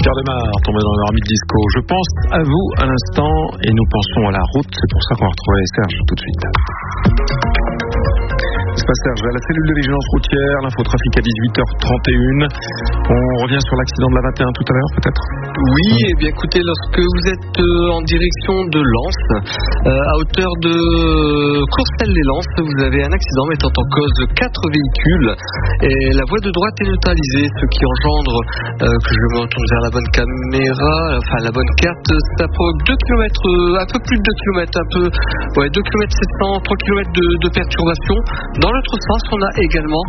Pierre Demar, tombé dans leur ami de disco. Je pense à vous à l'instant et nous pensons à la route. C'est pour ça qu'on va retrouver Serge tout de suite. C'est pas Serge, à la cellule de vigilance routière, l'infotrafic à 18h31. On revient sur l'accident de la 21 tout à l'heure, peut-être? Oui, et bien écoutez, lorsque vous êtes en direction de Lens, à hauteur de Courcelles-les-Lens, vous avez un accident mettant en cause 4 véhicules et la voie de droite est neutralisée, ce qui engendre que je me retourne vers la bonne caméra, enfin la bonne carte, ça provoque 2 km, un peu plus de 2 km, 2 km 700, 3 km de perturbation. Dans l'autre sens, on a également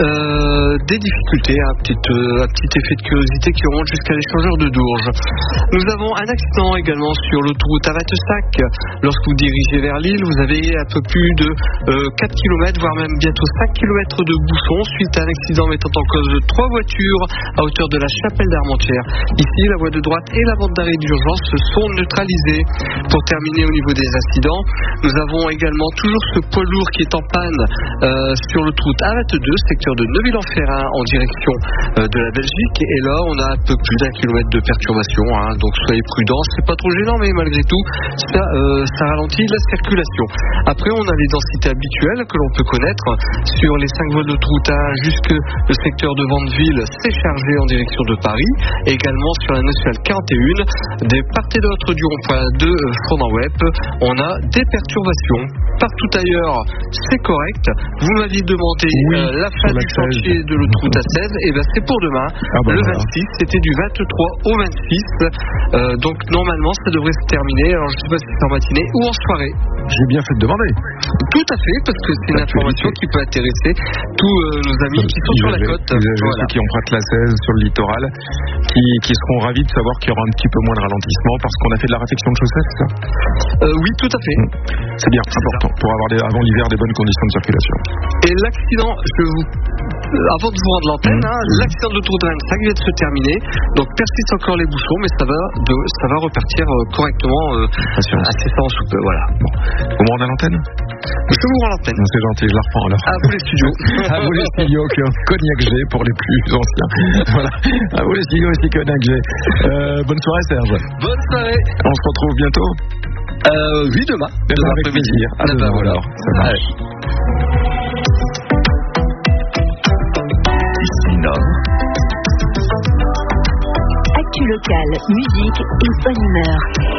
des difficultés, un petit effet de curiosité qui remonte jusqu'à l'échangeur de Dourges. Nous avons un accident également sur l'autoroute Arrête-Sac. Lorsque vous dirigez vers Lille, vous avez un peu plus de 4 km, voire même bientôt 5 km de bouchons suite à un accident mettant en cause 3 voitures à hauteur de la Chapelle d'Armentières. Ici, la voie de droite et la bande d'arrêt d'urgence sont neutralisées. Pour terminer au niveau des incidents, nous avons également toujours ce poids lourd qui est en panne sur l'autoroute A22, secteur de Neuville-en-Ferrain en direction de la Belgique. Et là, on a un peu plus d'1 kilomètre de perturbation, donc soyez prudents, c'est pas trop gênant, mais malgré tout, ça ralentit la circulation. Après, on a les densités habituelles que l'on peut connaître sur les 5 voies d'autoroute A jusque le secteur de Vandeville, c'est chargé en direction de Paris. Et également sur la nationale 41, des part et d'autre du rond-point de Fournan-Web, on a des perturbations. Partout ailleurs, c'est correct. Vous m'aviez demandé la fin du chantier de l'autoroute A16, et ben c'est pour demain, le 26, c'était du 23 au 26. Donc normalement, ça devrait se terminer. Alors je ne sais pas si c'est en matinée ou en soirée. J'ai bien fait de demander. Tout à fait, parce que c'est une information qui peut intéresser tous nos amis qui sont sur la côte. Ceux qui empruntent la 16 sur le littoral, qui seront ravis de savoir qu'il y aura un petit peu moins de ralentissement parce qu'on a fait de la réfection de chaussées, c'est ça? Oui, tout à fait. C'est bien, important, pour avoir avant l'hiver des bonnes conditions de circulation. Et l'accident, avant de vous rendre l'antenne, l'accident de l'autoroute Rennes-Sac vient de se terminer. Donc persiste encore les bouchons, mais ça va repartir correctement incessamment sous peu. Voilà. Bon. Vous me rendez à l'antenne? Je vous rends l'antenne. C'est gentil, je la reprends alors. À vous les studios. À vous les studios, Cognac G pour les plus anciens. Voilà. À vous les studios aussi, Cognac G. Bonne soirée, Serge. Bonne soirée. On se retrouve bientôt. Oui, demain. Demain avec plaisir. À demain, alors. Ça marche. Ici Nord. Actu local, musique et bonne humeur.